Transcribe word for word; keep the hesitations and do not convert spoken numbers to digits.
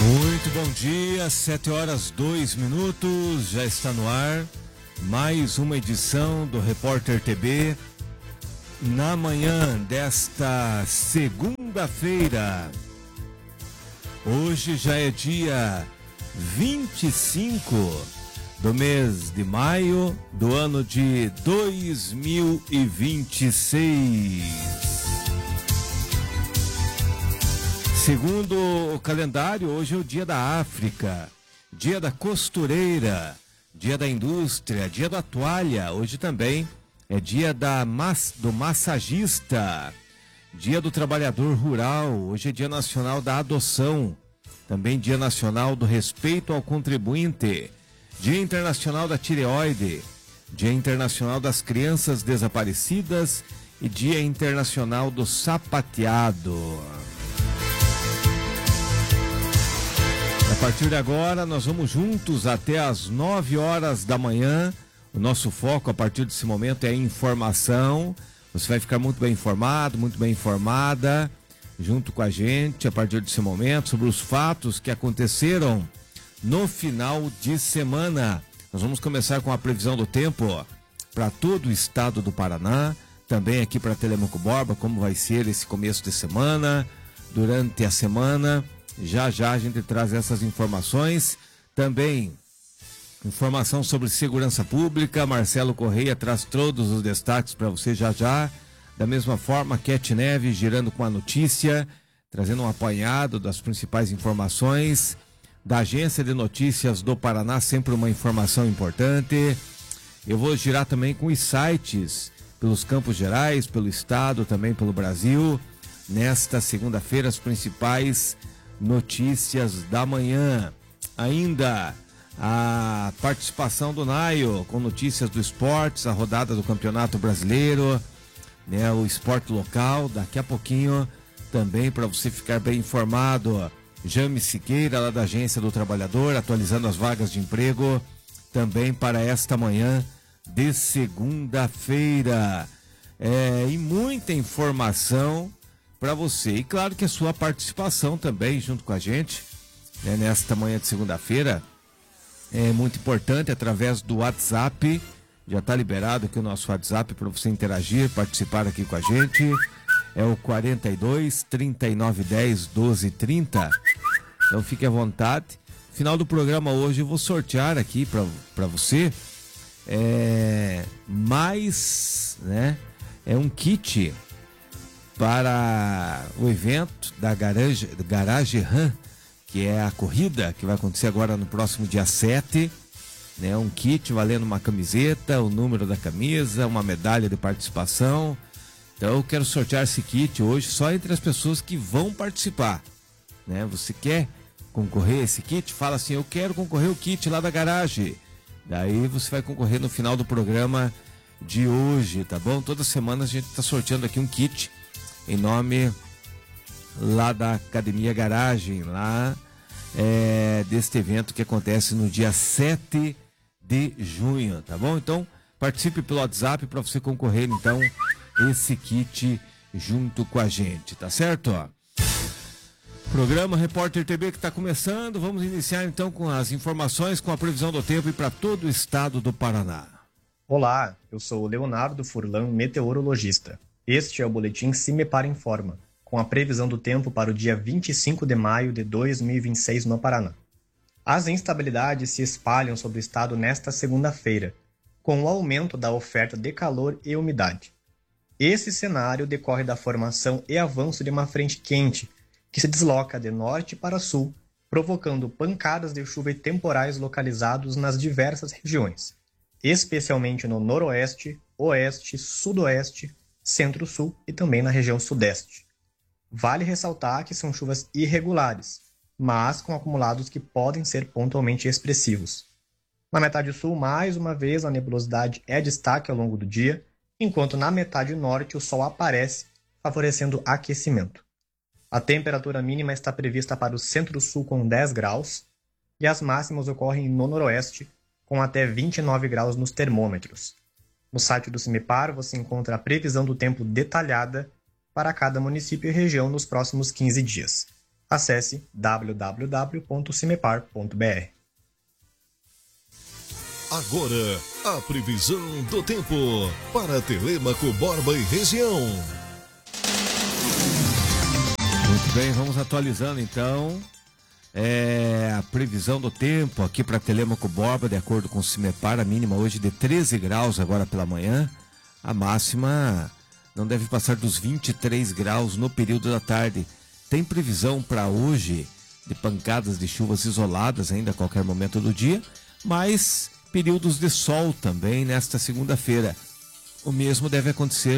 Muito bom dia, sete horas dois minutos, já está no ar mais uma edição do Repórter T B na manhã desta segunda-feira. Hoje já é dia vinte e cinco do mês de maio do ano de dois mil e vinte e seis. Segundo o calendário, hoje é o dia da África, dia da costureira, dia da indústria, dia da toalha. Hoje também é dia da mas, do massagista, dia do trabalhador rural. Hoje é dia nacional da adoção, também dia nacional do respeito ao contribuinte, dia internacional da tireoide, dia internacional das crianças desaparecidas e dia internacional do sapateado. A partir de agora, nós vamos juntos até às nove horas da manhã. O nosso foco a partir desse momento é informação. Você vai ficar muito bem informado, muito bem informada, junto com a gente, a partir desse momento, sobre os fatos que aconteceram no final de semana. Nós vamos começar com a previsão do tempo para todo o estado do Paraná, também aqui para Telemaco Borba, como vai ser esse começo de semana, durante a semana. Já já a gente traz essas informações. Também informação sobre segurança pública. Marcelo Correia traz todos os destaques para você já já. Da mesma forma, Cat Neves girando com a notícia, trazendo um apanhado das principais informações da Agência de Notícias do Paraná, sempre uma informação importante. Eu vou girar também com os sites pelos Campos Gerais, pelo estado, também pelo Brasil. Nesta segunda-feira, as principais notícias da manhã. Ainda a participação do Naio com notícias do esportes, a rodada do Campeonato Brasileiro, né, o esporte local. Daqui a pouquinho também, para você ficar bem informado, Jame Siqueira, lá da Agência do Trabalhador, atualizando as vagas de emprego também para esta manhã de segunda-feira. É, e muita informação para você. E claro que a sua participação também junto com a gente, né, nesta manhã de segunda-feira é muito importante, através do WhatsApp. Já está liberado aqui o nosso WhatsApp para você interagir, participar aqui com a gente. É o quarenta e dois, trinta e nove, dez, doze, trinta. Então fique à vontade. Final do programa hoje eu vou sortear aqui para você é, mais, né, é um kit para o evento da Garage, Garage Ram, que é a corrida que vai acontecer agora no próximo dia sete, né? Um kit valendo uma camiseta, o número da camisa, uma medalha de participação. Então eu quero sortear esse kit hoje só entre as pessoas que vão participar, né? Você quer concorrer a esse kit? Fala assim: eu quero concorrer o kit lá da garagem. Daí você vai concorrer no final do programa de hoje, tá bom? Toda semana a gente está sorteando aqui um kit em nome lá da Academia Garagem, lá é, deste evento que acontece no dia sete de junho, tá bom? Então participe pelo WhatsApp para você concorrer então esse kit junto com a gente, tá certo? Ó, programa Repórter T B que está começando. Vamos iniciar então com as informações, com a previsão do tempo e para todo o estado do Paraná. Olá, eu sou o Leonardo Furlan, meteorologista. Este é o boletim Se Me Para Informa, com a previsão do tempo para o dia vinte e cinco de maio de dois mil e vinte e seis no Paraná. As instabilidades se espalham sobre o estado nesta segunda-feira, com o aumento da oferta de calor e umidade. Esse cenário decorre da formação e avanço de uma frente quente, que se desloca de norte para sul, provocando pancadas de chuva e temporais localizados nas diversas regiões, especialmente no noroeste, oeste, sudoeste, centro-sul e também na região sudeste. Vale ressaltar que são chuvas irregulares, mas com acumulados que podem ser pontualmente expressivos. Na metade sul, mais uma vez, a nebulosidade é destaque ao longo do dia, enquanto na metade norte o sol aparece, favorecendo aquecimento. A temperatura mínima está prevista para o centro-sul com dez graus e as máximas ocorrem no noroeste com até vinte e nove graus nos termômetros. No site do CIMEPAR você encontra a previsão do tempo detalhada para cada município e região nos próximos quinze dias. Acesse w w w ponto cimepar ponto b r. Agora, a previsão do tempo para Telêmaco, Borba e região. Muito bem, vamos atualizando então é, a previsão do tempo aqui para Telêmaco Borba, de acordo com o Cimepar. A mínima hoje de treze graus agora pela manhã, a máxima não deve passar dos vinte e três graus no período da tarde. Tem previsão para hoje de pancadas de chuvas isoladas ainda a qualquer momento do dia, mas períodos de sol também nesta segunda-feira. O mesmo deve acontecer